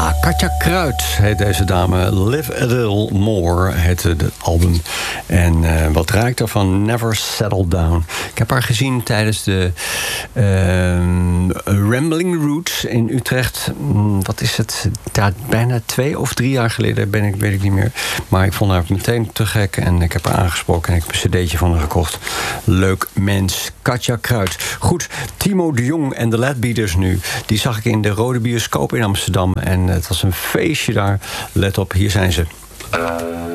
Katja Kruid heet deze dame. Live a Little More heet het album. En wat raakt er van Never Settle Down. Ik heb haar gezien tijdens de Rambling Roots in Utrecht. Wat is het? Bijna 2 of 3 jaar geleden weet ik niet meer. Maar ik vond haar meteen te gek. En ik heb haar aangesproken en ik heb een cd'tje van haar gekocht. Leuk mens. Katja Kruid. Goed, Timo de Jong en de Ledbeaters nu. Die zag ik in de Rode Bioscoop in Amsterdam. En het was een feestje daar. Let op, hier zijn ze.